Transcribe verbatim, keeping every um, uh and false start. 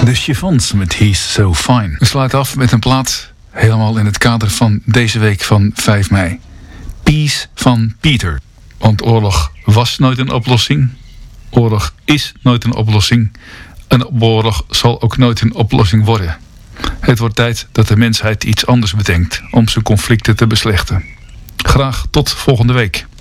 De Chiffons met He's So Fine. We sluiten af met een plaat helemaal in het kader van deze week van vijf mei. Peace van Peter. Want oorlog was nooit een oplossing. Oorlog is nooit een oplossing. En oorlog zal ook nooit een oplossing worden. Het wordt tijd dat de mensheid iets anders bedenkt om zijn conflicten te beslechten. Graag tot volgende week.